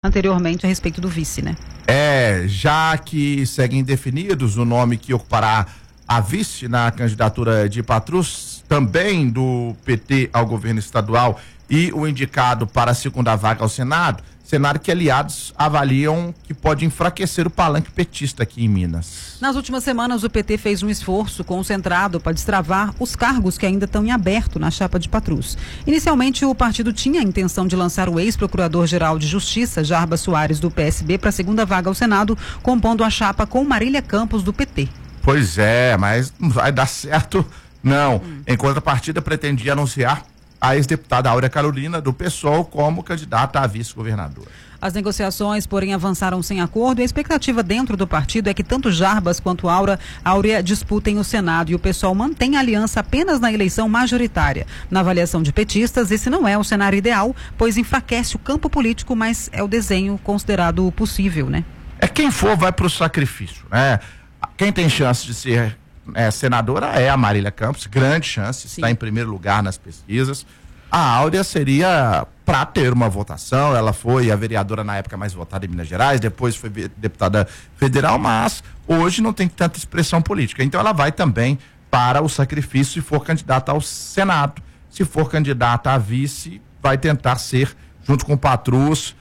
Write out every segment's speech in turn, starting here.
anteriormente a respeito do vice, né? Já que seguem definidos o nome que ocupará a vice na candidatura de Patrus, também do PT ao governo estadual, e o indicado para a segunda vaga ao Senado, cenário que aliados avaliam que pode enfraquecer o palanque petista aqui em Minas. Nas últimas semanas, o PT fez um esforço concentrado para destravar os cargos que ainda estão em aberto na chapa de Patrus. Inicialmente, o partido tinha a intenção de lançar o ex-procurador-geral de Justiça, Jarbas Soares, do PSB, para a segunda vaga ao Senado, compondo a chapa com Marília Campos, do PT. Pois é, mas não vai dar certo, não. Em contrapartida, pretendia anunciar a ex-deputada Áurea Carolina, do PSOL, como candidata a vice-governadora. As negociações, porém, avançaram sem acordo e a expectativa dentro do partido é que tanto Jarbas quanto Áurea disputem o Senado e o PSOL mantém a aliança apenas na eleição majoritária. Na avaliação de petistas, esse não é o cenário ideal, pois enfraquece o campo político, mas é o desenho considerado possível, né? Quem for vai para o sacrifício, né? Quem tem chance de ser senadora é a Marília Campos, grande chance, Sim. está em primeiro lugar nas pesquisas. A Áurea seria para ter uma votação, ela foi a vereadora na época mais votada em Minas Gerais, depois foi deputada federal, mas hoje não tem tanta expressão política. Então ela vai também para o sacrifício se for candidata ao Senado. Se for candidata a vice, vai tentar ser, junto com o Patrus,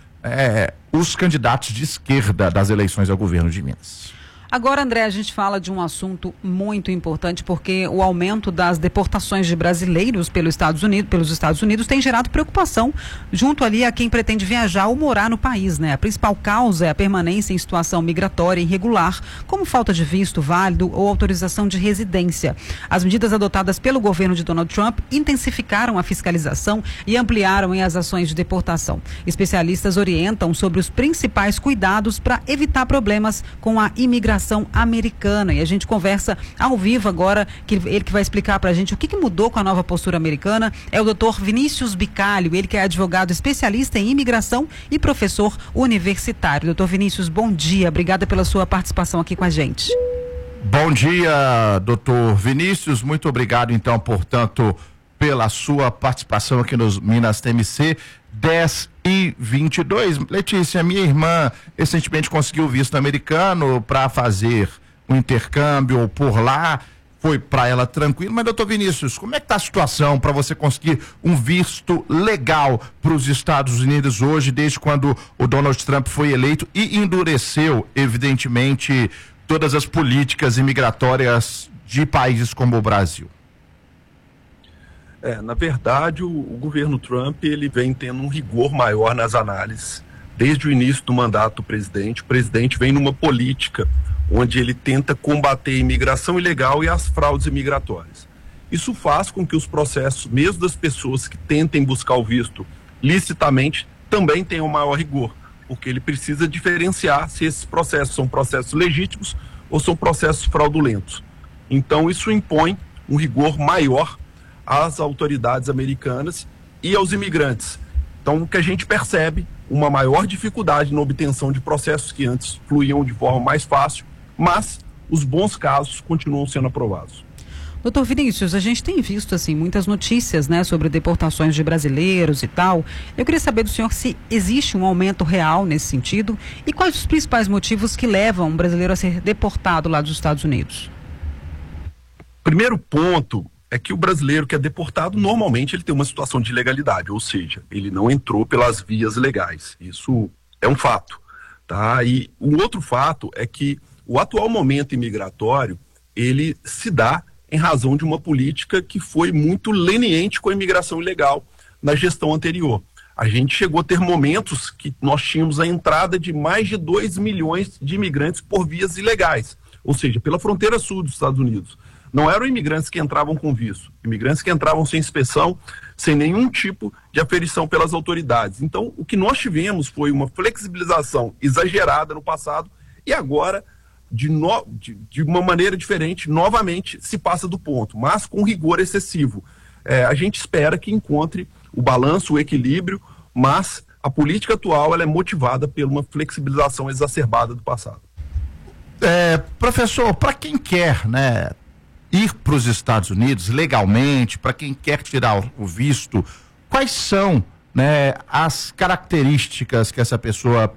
os candidatos de esquerda das eleições ao governo de Minas. Agora, André, a gente fala de um assunto muito importante porque o aumento das deportações de brasileiros pelos Estados Unidos tem gerado preocupação junto ali a quem pretende viajar ou morar no país, né? A principal causa é a permanência em situação migratória irregular, como falta de visto válido ou autorização de residência. As medidas adotadas pelo governo de Donald Trump intensificaram a fiscalização e ampliaram as ações de deportação. Especialistas orientam sobre os principais cuidados para evitar problemas com a imigração americana, e a gente conversa ao vivo agora, ele que vai explicar pra gente o que mudou com a nova postura americana é o Dr. Vinícius Bicalho, ele que é advogado especialista em imigração e professor universitário. Dr. Vinícius, bom dia, obrigada pela sua participação aqui com a gente. Bom dia, doutor Vinícius, muito obrigado então, portanto, pela sua participação aqui nos Minas TMC 10h22. Letícia, minha irmã recentemente conseguiu visto americano para fazer um intercâmbio por lá, foi para ela tranquilo, mas doutor Vinícius, como é que tá a situação para você conseguir um visto legal para os Estados Unidos hoje, desde quando o Donald Trump foi eleito e endureceu, evidentemente, todas as políticas imigratórias de países como o Brasil? Na verdade, o governo Trump ele vem tendo um rigor maior nas análises. Desde o início do mandato do presidente, o presidente vem numa política onde ele tenta combater a imigração ilegal e as fraudes imigratórias. Isso faz com que os processos, mesmo das pessoas que tentem buscar o visto licitamente, também tenham maior rigor, porque ele precisa diferenciar se esses processos são processos legítimos ou são processos fraudulentos. Então, isso impõe um rigor maior às autoridades americanas e aos imigrantes. Então, o que a gente percebe, uma maior dificuldade na obtenção de processos que antes fluíam de forma mais fácil, mas os bons casos continuam sendo aprovados. Doutor Vinícius, a gente tem visto assim muitas notícias, né, sobre deportações de brasileiros e tal. Eu queria saber do senhor se existe um aumento real nesse sentido e quais os principais motivos que levam um brasileiro a ser deportado lá dos Estados Unidos. Primeiro ponto é que o brasileiro que é deportado, normalmente ele tem uma situação de ilegalidade, ou seja, ele não entrou pelas vias legais. Isso é um fato, tá? E um outro fato é que o atual momento imigratório, ele se dá em razão de uma política que foi muito leniente com a imigração ilegal na gestão anterior. A gente chegou a ter momentos que nós tínhamos a entrada de mais de 2 milhões de imigrantes por vias ilegais, ou seja, pela fronteira sul dos Estados Unidos. Não eram imigrantes que entravam com visto, imigrantes que entravam sem inspeção, sem nenhum tipo de aferição pelas autoridades. Então, o que nós tivemos foi uma flexibilização exagerada no passado e agora, de uma maneira diferente, novamente se passa do ponto, mas com rigor excessivo. A gente espera que encontre o balanço, o equilíbrio, mas a política atual ela é motivada por uma flexibilização exacerbada do passado. Professor, para quem quer, né, ir para os Estados Unidos legalmente, para quem quer tirar o visto, quais são, né, as características que essa pessoa